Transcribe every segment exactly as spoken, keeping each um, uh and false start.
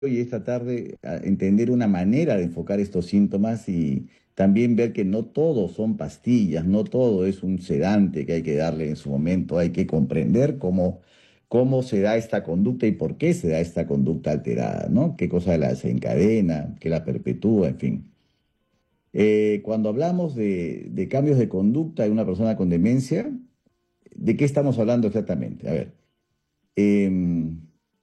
y es tratar de ah, entender una manera de enfocar estos síntomas y también ver que no todos son pastillas, no todo es un sedante que hay que darle en su momento, hay que comprender cómo, cómo se da esta conducta y por qué se da esta conducta alterada, ¿no? ¿Qué cosa la desencadena, qué la perpetúa, en fin? Eh, cuando hablamos de, de cambios de conducta en una persona con demencia, ¿de qué estamos hablando exactamente? A ver. em,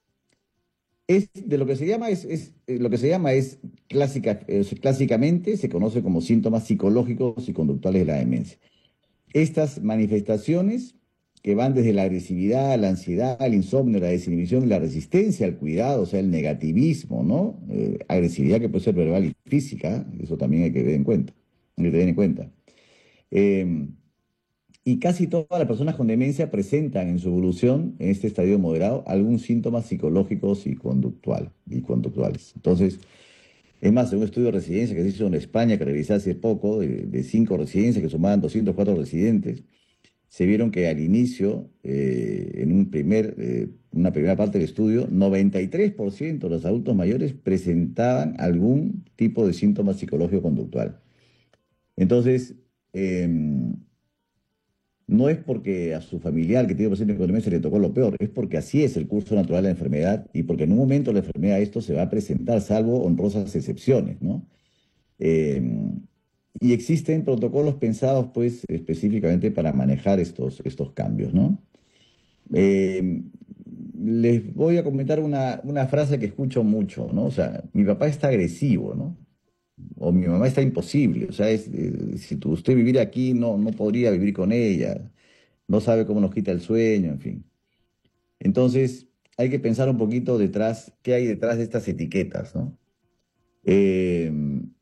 Es de lo que se llama es, es eh, lo que se llama es clásica, eh, clásicamente se conoce como síntomas psicológicos y conductuales de la demencia. Estas manifestaciones que van desde la agresividad, la ansiedad, el insomnio, la desinhibición, la resistencia al cuidado, o sea, el negativismo, ¿no? Eh, agresividad que puede ser verbal y física, eso también hay que ver en cuenta, hay que tener en cuenta. Eh, y casi todas las personas con demencia presentan en su evolución, en este estadio moderado, algún síntoma psicológicos y conductual, y conductuales. Entonces, es más, en un estudio de residencia que se hizo en España, que revisé hace poco, de, de cinco residencias que sumaban doscientos cuatro residentes, se vieron que al inicio, eh, en un primer, eh, una primera parte del estudio, noventa y tres por ciento de los adultos mayores presentaban algún tipo de síntoma psicológico conductual. Entonces, em, no es porque a su familiar que tiene paciente con demencia le tocó lo peor, es porque así es el curso natural de la enfermedad y porque en un momento la enfermedad esto se va a presentar, salvo honrosas excepciones, ¿no? Eh, y existen protocolos pensados, pues, específicamente para manejar estos, estos cambios, ¿no? Eh, Les voy a comentar una, una frase que escucho mucho, ¿no? O sea, mi papá está agresivo, ¿no? O mi mamá está imposible, o sea, es, eh, si tú, usted viviera aquí, no, no podría vivir con ella, no sabe cómo nos quita el sueño, en fin. Entonces, hay que pensar un poquito detrás, qué hay detrás de estas etiquetas, ¿no? Eh,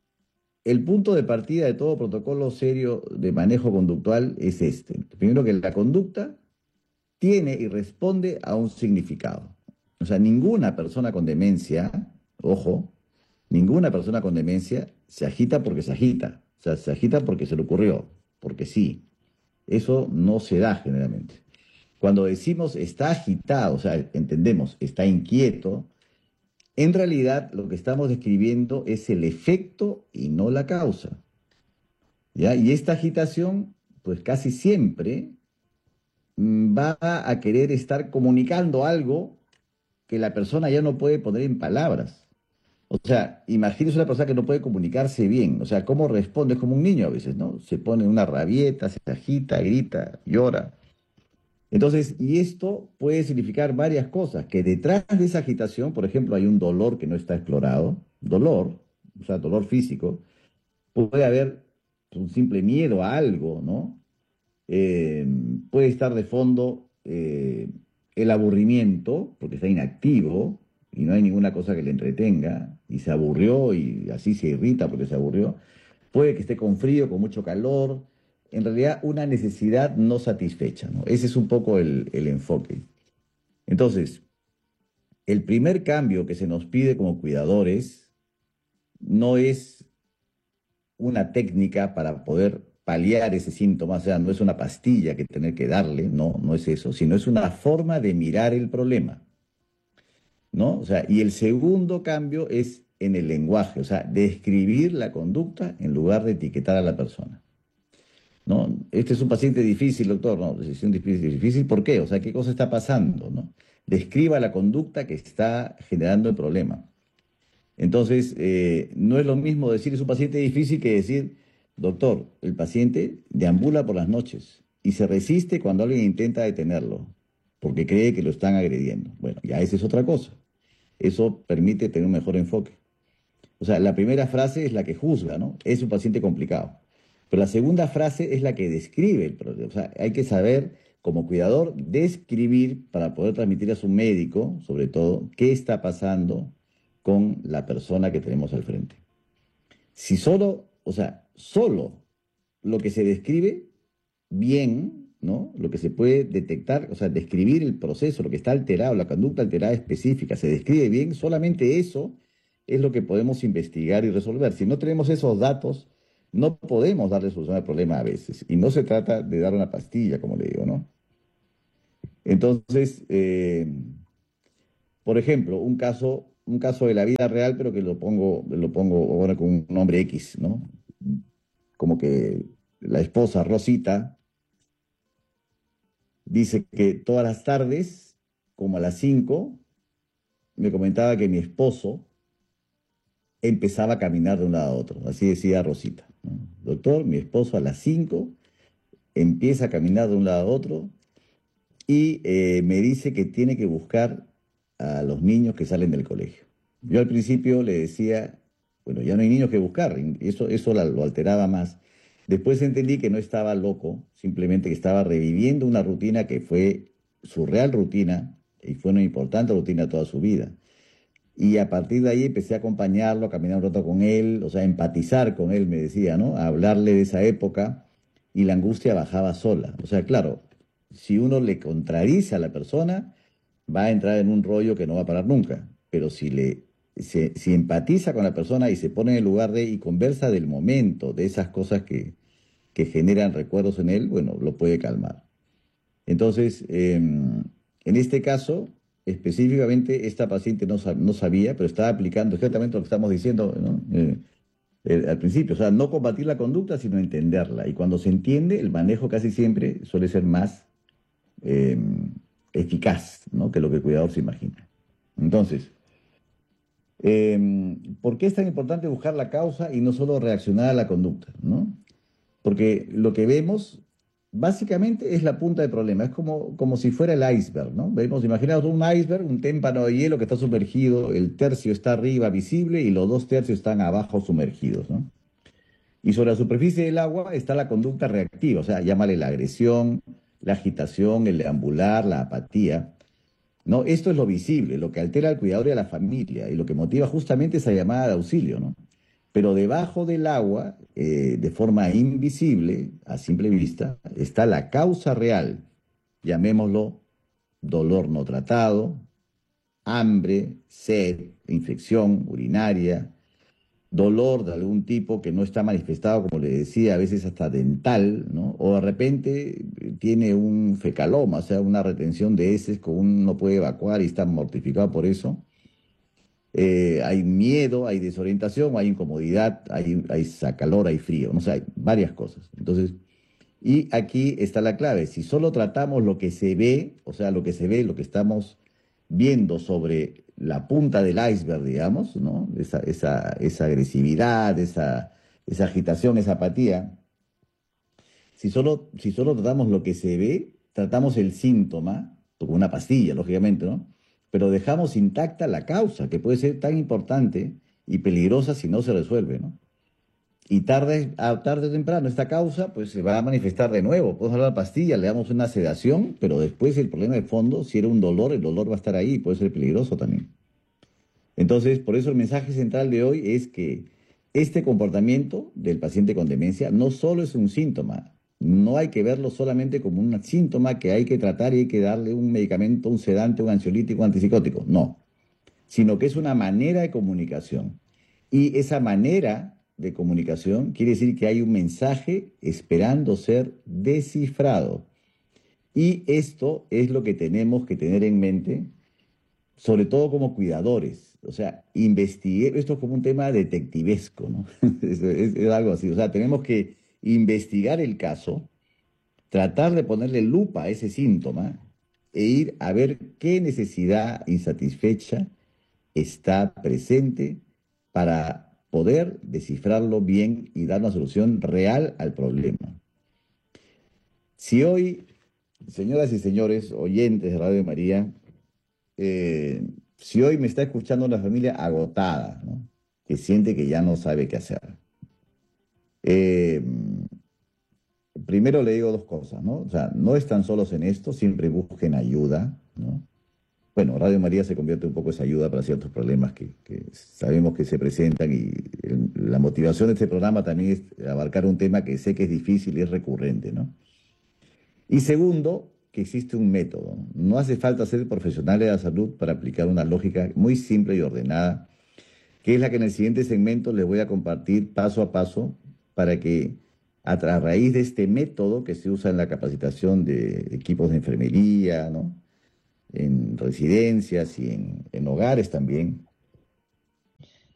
el punto de partida de todo protocolo serio de manejo conductual es este. Primero que la conducta tiene y responde a un significado. O sea, ninguna persona con demencia, ojo, ninguna persona con demencia se agita porque se agita. O sea, se agita porque se le ocurrió, porque sí. Eso no se da generalmente. Cuando decimos está agitado, o sea, entendemos, está inquieto, en realidad lo que estamos describiendo es el efecto y no la causa, ¿ya? Y esta agitación, pues casi siempre mm, va a querer estar comunicando algo que la persona ya no puede poner en palabras. O sea, imagínese una persona que no puede comunicarse bien. O sea, ¿cómo responde? Es como un niño a veces, ¿no? Se pone una rabieta, se agita, grita, llora. Entonces, y esto puede significar varias cosas, que detrás de esa agitación, por ejemplo, hay un dolor que no está explorado, dolor, o sea, dolor físico, puede haber un simple miedo a algo, ¿no? Eh, Puede estar de fondo eh, el aburrimiento, porque está inactivo y no hay ninguna cosa que le entretenga, y se aburrió y así se irrita porque se aburrió. Puede que esté con frío, con mucho calor. En realidad, una necesidad no satisfecha, ¿no? Ese es un poco el, el enfoque. Entonces, el primer cambio que se nos pide como cuidadores no es una técnica para poder paliar ese síntoma, o sea, no es una pastilla que tener que darle, no, no es eso, sino es una forma de mirar el problema, ¿no? O sea, y el segundo cambio es en el lenguaje, o sea, describir la conducta en lugar de etiquetar a la persona, ¿no? Este es un paciente difícil, doctor, no, es un difícil, difícil, ¿por qué? O sea, ¿qué cosa está pasando, no? Describa la conducta que está generando el problema. Entonces, eh, no es lo mismo decir es un paciente difícil que decir, doctor, el paciente deambula por las noches y se resiste cuando alguien intenta detenerlo, porque cree que lo están agrediendo. Bueno, ya esa es otra cosa. Eso permite tener un mejor enfoque. O sea, la primera frase es la que juzga, ¿no? Es un paciente complicado. Pero la segunda frase es la que describe el problema. O sea, hay que saber, como cuidador, describir para poder transmitir a su médico, sobre todo, qué está pasando con la persona que tenemos al frente. Si solo, o sea, solo lo que se describe bien, ¿no? Lo que se puede detectar, o sea, describir el proceso, lo que está alterado, la conducta alterada específica, se describe bien, solamente eso es lo que podemos investigar y resolver. Si no tenemos esos datos, no podemos darle solución al problema a veces. Y no se trata de dar una pastilla, como le digo, ¿no? Entonces, eh, por ejemplo, un caso un caso de la vida real, pero que lo pongo, lo pongo ahora con un nombre X, ¿no? Como que la esposa Rosita dice que todas las tardes, como a las cinco, me comentaba que mi esposo empezaba a caminar de un lado a otro. Así decía Rosita, ¿no? Doctor, mi esposo a las cinco empieza a caminar de un lado a otro y eh, me dice que tiene que buscar a los niños que salen del colegio. Yo al principio le decía, bueno, ya no hay niños que buscar, y eso, eso la- lo alteraba más. Después entendí que no estaba loco, simplemente que estaba reviviendo una rutina que fue su real rutina y fue una importante rutina toda su vida. Y a partir de ahí empecé a acompañarlo, a caminar un rato con él, o sea, a empatizar con él, me decía, ¿no? A hablarle de esa época y la angustia bajaba sola. O sea, claro, si uno le contradice a la persona, va a entrar en un rollo que no va a parar nunca. Pero si le, se- si empatiza con la persona y se pone en el lugar de y conversa del momento, de esas cosas que, que generan recuerdos en él, bueno, lo puede calmar. Entonces, eh, en este caso, específicamente, esta paciente no, sa- no sabía, pero estaba aplicando exactamente lo que estamos diciendo, ¿no? Eh, eh, al principio. O sea, no combatir la conducta, sino entenderla. Y cuando se entiende, el manejo casi siempre suele ser más eh, eficaz, ¿no? Que lo que el cuidador se imagina. Entonces, eh, ¿por qué es tan importante buscar la causa y no solo reaccionar a la conducta, ¿no? Porque lo que vemos básicamente es la punta del problema, es como, como si fuera el iceberg, ¿no? Vemos, imaginaos un iceberg, un témpano de hielo que está sumergido, el tercio está arriba visible y los dos tercios están abajo sumergidos, ¿no? Y sobre la superficie del agua está la conducta reactiva, o sea, llámale la agresión, la agitación, el deambular, la apatía. No, esto es lo visible, lo que altera al cuidador y a la familia y lo que motiva justamente esa llamada de auxilio, ¿no? Pero debajo del agua, eh, de forma invisible, a simple vista, está la causa real, llamémoslo dolor no tratado, hambre, sed, infección urinaria, dolor de algún tipo que no está manifestado, como le decía, a veces hasta dental, ¿no? O de repente eh, tiene un fecaloma, o sea, una retención de heces que uno no puede evacuar y está mortificado por eso. Eh, hay miedo, hay desorientación, hay incomodidad, hay, hay sa- calor, hay frío, no sé, hay varias cosas. Entonces, y aquí está la clave, si solo tratamos lo que se ve, o sea, lo que se ve, lo que estamos viendo sobre la punta del iceberg, digamos, ¿no? Esa, esa, esa agresividad, esa, esa agitación, esa apatía, si solo, si solo tratamos lo que se ve, tratamos el síntoma, con una pastilla, lógicamente, ¿no? Pero dejamos intacta la causa, que puede ser tan importante y peligrosa si no se resuelve, ¿no? Y tarde, a tarde o temprano esta causa pues se va a manifestar de nuevo. Podemos dar la pastilla, le damos una sedación, pero después el problema de fondo, si era un dolor, el dolor va a estar ahí y puede ser peligroso también. Entonces, por eso el mensaje central de hoy es que este comportamiento del paciente con demencia no solo es un síntoma, no hay que verlo solamente como un síntoma que hay que tratar y hay que darle un medicamento, un sedante, un ansiolítico, un antipsicótico, no, sino que es una manera de comunicación. Y esa manera de comunicación quiere decir que hay un mensaje esperando ser descifrado. Y esto es lo que tenemos que tener en mente, sobre todo como cuidadores. O sea, investigue, esto es como un tema detectivesco, ¿no? Es, es- es algo así. O sea, tenemos que investigar el caso, tratar de ponerle lupa a ese síntoma e ir a ver qué necesidad insatisfecha está presente para poder descifrarlo bien y dar una solución real al problema. Si hoy, señoras y señores, oyentes de Radio María, eh, si hoy me está escuchando una familia agotada, ¿no? Que siente que ya no sabe qué hacer, eh, primero le digo dos cosas, ¿no? O sea, no están solos en esto, siempre busquen ayuda, ¿no? Bueno, Radio María se convierte un poco en esa ayuda para ciertos problemas que, que sabemos que se presentan y el- la motivación de este programa también es abarcar un tema que sé que es difícil y es recurrente, ¿no? Y segundo, que existe un método. No hace falta ser profesional de la salud para aplicar una lógica muy simple y ordenada, que es la que en el siguiente segmento les voy a compartir paso a paso para que a, tra- a raíz de este método que se usa en la capacitación de equipos de enfermería, ¿no? En residencias y en, en hogares también,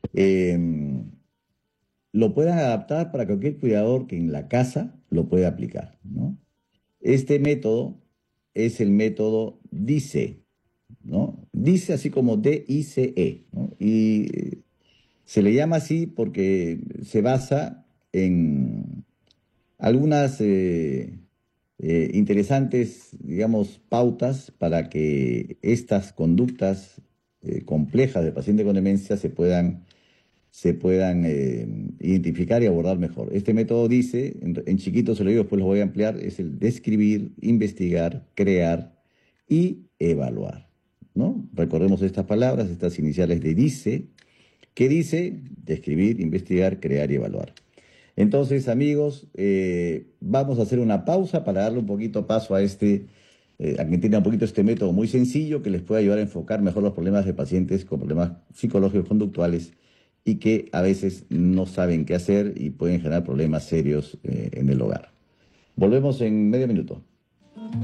eh, lo puedan adaptar para cualquier cuidador que en la casa lo pueda aplicar, ¿no? Este método es el método DICE, ¿no? Dice así como D I C E, ¿no? Y eh, se le llama así porque se basa en algunas eh, eh, interesantes, digamos, pautas para que estas conductas eh, complejas del paciente con demencia se puedan, se puedan eh, identificar y abordar mejor. Este método dice, en, en chiquito se lo digo, después lo voy a ampliar, es el describir, investigar, crear y evaluar, ¿no? Recordemos estas palabras, estas iniciales de DICE. ¿Qué dice? Describir, investigar, crear y evaluar. Entonces, amigos, eh, vamos a hacer una pausa para darle un poquito paso a este, eh, a que entienda un poquito este método muy sencillo que les puede ayudar a enfocar mejor los problemas de pacientes con problemas psicológicos conductuales y que a veces no saben qué hacer y pueden generar problemas serios eh, en el hogar. Volvemos en medio minuto.